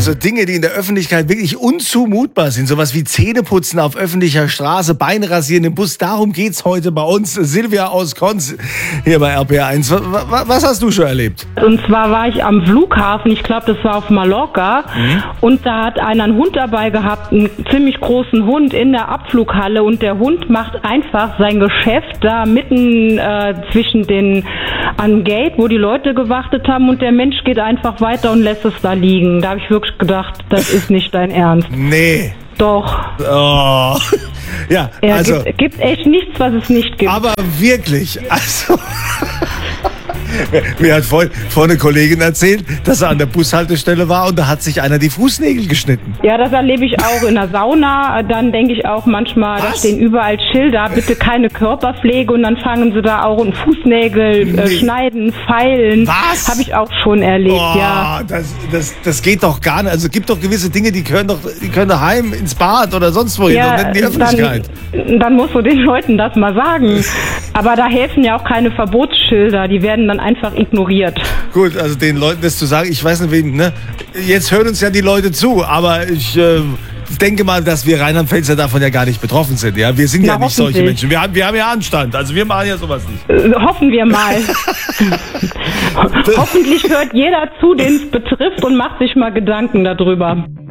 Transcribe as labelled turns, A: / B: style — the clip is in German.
A: Also Dinge, die in der Öffentlichkeit wirklich unzumutbar sind. Sowas wie Zähneputzen auf öffentlicher Straße, Beine rasieren im Bus. Darum geht's heute bei uns. Silvia aus Konz hier bei RPR1. Was hast du schon erlebt?
B: Und zwar war ich am Flughafen, ich glaube, das war auf Mallorca. Und da hat einer einen Hund dabei gehabt, einen ziemlich großen Hund in der Abflughalle. Und der Hund macht einfach sein Geschäft da mitten zwischen den am Gate, wo die Leute gewartet haben. Und der Mensch geht einfach weiter und lässt es da liegen. Da habe ich wirklich gedacht, das ist nicht dein Ernst.
A: Nee.
B: Doch.
A: Oh. Ja, also.
B: Gibt echt nichts, was es nicht gibt.
A: Aber wirklich, also. Mir hat vorhin eine Kollegin erzählt, dass er an der Bushaltestelle war und da hat sich einer die Fußnägel geschnitten.
B: Ja, das erlebe ich auch in der Sauna. Dann denke ich auch manchmal, da stehen überall Schilder, bitte keine Körperpflege, und dann fangen sie da auch Fußnägel schneiden, feilen.
A: Was?
B: Habe ich auch schon erlebt, ja.
A: Das geht doch gar nicht. Also es gibt doch gewisse Dinge, die können daheim ins Bad oder sonst wohin und nicht in die Öffentlichkeit.
B: Dann musst du den Leuten das mal sagen. Aber da helfen ja auch keine Verbotsschilder, die werden dann einfach ignoriert.
A: Gut, also den Leuten das zu sagen, ich weiß nicht wem, ne? Jetzt hören uns ja die Leute zu, aber ich denke mal, dass wir Rheinland-Pfälzer davon ja gar nicht betroffen sind. Ja? Wir sind ja nicht solche Menschen. Wir haben ja Anstand, also wir machen ja sowas nicht.
B: Hoffen wir mal. Hoffentlich hört jeder zu, den es betrifft, und macht sich mal Gedanken darüber.